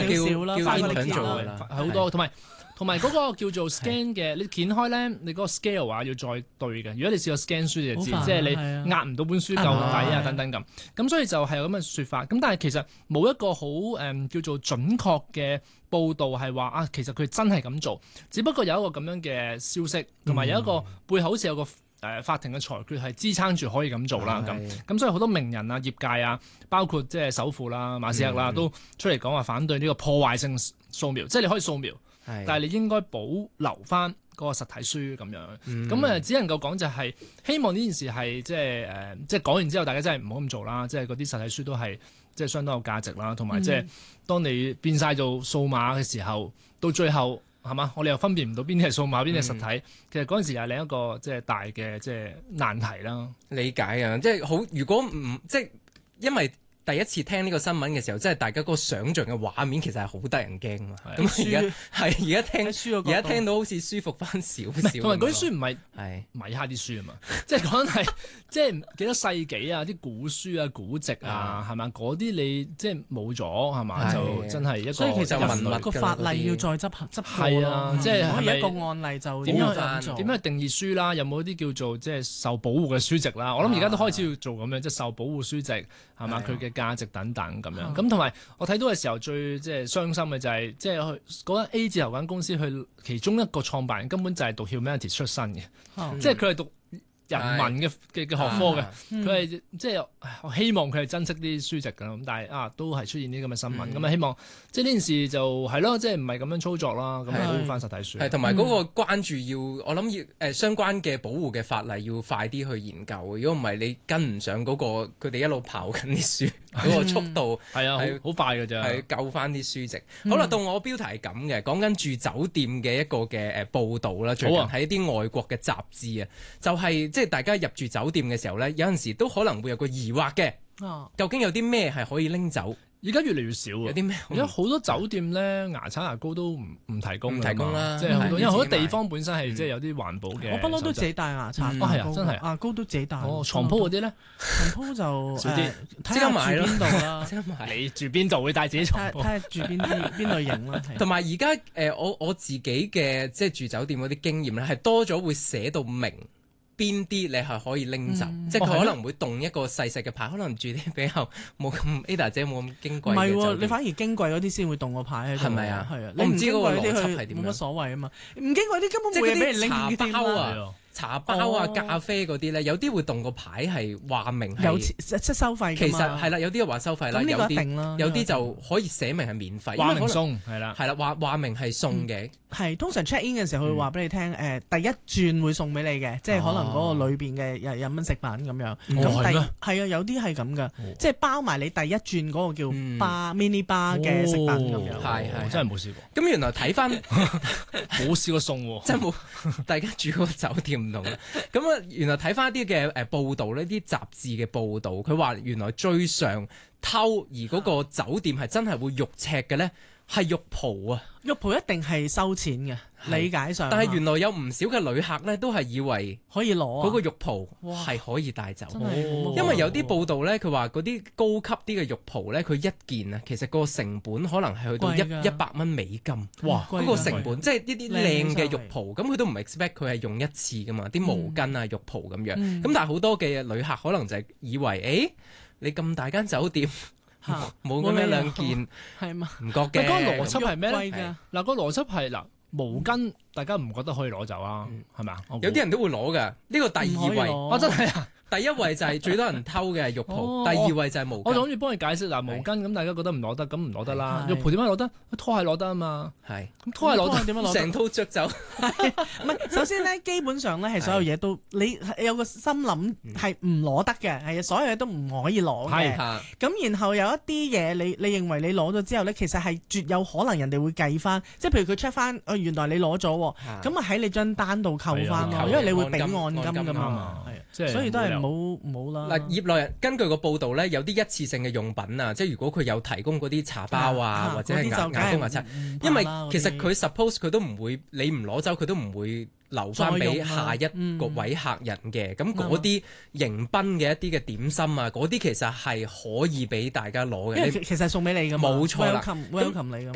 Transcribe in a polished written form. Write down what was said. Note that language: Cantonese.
叫intern做㗎啦， 好多同埋嗰個叫做 scan 嘅，你掀開咧，你嗰個 scale 要再對嘅。如果你試過 scan 書你就知，即係你壓唔到本書夠底啊等等咁。咁所以就係有咁嘅説法。咁但係其實冇一個好叫做準確嘅報導係話其實佢真係咁做，只不過有一個咁樣嘅消息，同埋有一個背後好似有個法庭嘅裁決係支撐住可以咁做啦。咁所以好多名人啊、業界啊，包括即係首富啦、馬斯克啦，都出嚟講話反對呢個破壞性掃描，即係你可以掃描。但係你應該保留翻嗰個實體書咁樣，咁只能夠講就係希望呢件事係即係講完之後，大家真係唔好咁做啦。即係嗰啲實體書都係即係相當有價值啦，同埋即係當你變晒做數碼嘅時候，到最後係嘛，我哋又分辨唔到邊啲係數碼，邊啲係實體。其實嗰陣時又係另一個即係大嘅即係難題啦。 理解啊，即係好。如果唔即係因為第一次聽呢個新聞嘅時候，即係大家嗰個想像嘅畫面其實係好得人驚嘛。咁而家聽到好似舒服翻少少。 同埋嗰啲書唔係米哈啲書啊嘛，即係講緊係即係幾多世紀啊，啲古書啊、古籍啊，係嘛？嗰啲你即係冇咗係嘛？就真係一個。 所以其實文物個法例要再執係啊，即係可以一個案例就點樣去定義書啦？有冇啲叫做即係受保護嘅書籍啦？我諗而家都開始要做咁樣，即係受保護書籍係嘛？佢嘅價值等等咁樣，咁同埋我睇到嘅時候最即係傷心嘅就係即係嗰間 A 字頭間公司，佢其中一個創辦人根本就係讀 humanities 出身嘅，即係佢係讀人文嘅學科嘅，佢係即係希望佢係珍惜啲書籍㗎，咁但係都係出現啲咁嘅新聞，咁希望即係呢件事就係咯，即係唔係咁樣操作啦，咁保護翻實體書。係同埋嗰個關注要，我諗要相關嘅保護嘅法例要快啲去研究，如果唔係你跟唔上嗰個佢哋一路刨緊啲書嗰個速度，係好快㗎咋， 係救翻啲書籍。好啦，到我標題係咁嘅，講緊住酒店嘅一個嘅報導啦，最近喺一啲外國嘅雜誌啊，就係即係大家入住酒店嘅時候咧，有陣時都可能會有個疑惑嘅，究竟有啲咩係可以拎走？ 而家越嚟越少啊！ 有啲咩？ 而家好多酒店咧，牙刷牙膏都唔提供啦， 即係好多，因為好多地方本身係即係有啲環保嘅。 我不嬲都自己帶牙刷， 係啊，真係牙膏都自己帶。 床鋪嗰啲咧， 床鋪就少啲， 睇下住邊度啦。 你住邊度會帶自己床鋪？ 睇下住邊類型啦。 同埋而家我自己嘅即係住酒店嗰啲經驗咧，係多咗會寫到明邊啲你係可以拎走，即係佢可能會動一個細細嘅牌，可能住啲比較冇咁 Ada 姐冇咁矜貴嘅。唔係喎， 你反而矜貴嗰啲先會動個牌喺度。 係咪啊？ 係啊， 我唔知嗰個邏輯係點樣。 冇乜所謂啊嘛，唔矜貴啲根本冇嘢俾人拎茶包啊、咖啡嗰啲咧，有啲會動個牌係話明係有即收費。 其實係啦，有啲話收費啦，有啲就可以寫明係免費， 話明送係啦， 話明係送嘅。 係通常 check in 嘅時候，佢會話俾你聽，第一轉會送俾你嘅，即係可能嗰個裏邊嘅飲品食品咁樣。係啊，有啲係咁噶，即係包埋你第一轉嗰個叫 mini bar 嘅食品咁樣。 係真係冇試過。 咁原來睇翻冇試過送喎， 真係冇。大家住嗰個酒店唔同啦。咁啊，原來睇翻一啲嘅報道呢啲雜誌嘅報道，佢話原來最常偷而嗰個酒店係真係會肉赤嘅咧，係浴袍啊！ 浴袍一定係收錢嘅，理解上。 但係原來有唔少嘅旅客咧，都係以為可以攞嗰個浴袍係可以帶走。因為有啲報道咧，佢話嗰啲高級啲嘅浴袍咧，佢一件啊，其實個成本可能係去到100蚊美金。哇！嗰個成本即係呢啲靚嘅浴袍，咁佢都唔 expect 佢係用一次噶嘛，啲毛巾啊、浴袍咁樣。咁但係好多嘅旅客可能就係以為，你咁大間酒店。冇咁一兩件係嘛？ 唔覺嘅。 嗰個邏輯係咩咧？嗱，個邏輯係嗱，毛巾大家唔覺得可以攞走啊？係咪啊？ 有啲人都會攞㗎。呢個第二位， 我真係啊！ 第一位就係最多人偷嘅浴袍，第二位就係毛巾。 我諗住幫你解釋嗱，毛巾咁大家覺得唔攞得，咁唔攞得啦。浴袍點解攞得？拖鞋攞得啊嘛。 係。 咁拖鞋攞得點樣攞？ 成套着走。 唔係，首先咧，基本上咧係所有嘢都你有個心諗係唔攞得嘅，係所有嘢都唔可以攞嘅。咁然後有一啲嘢你認為你攞咗之後咧，其實係絕有可能人哋會計翻，即係譬如佢 check 翻，原來你攞咗喎，咁啊喺你張單度扣翻咯，因為你會俾按金㗎嘛。所以都係冇啦。 嗱，業內人根據個報道咧，有啲一次性嘅用品啊，即係如果佢有提供嗰啲茶包啊，或者係牙膏牙刷，因為其實佢 suppose 佢都唔會，你唔攞走佢都唔會留翻俾下一個位客人嘅。咁嗰啲迎賓嘅一啲嘅點心啊，嗰啲其實係可以俾大家攞嘅。 因為其實送俾你㗎嘛。 冇錯啦。 welcome 你㗎嘛。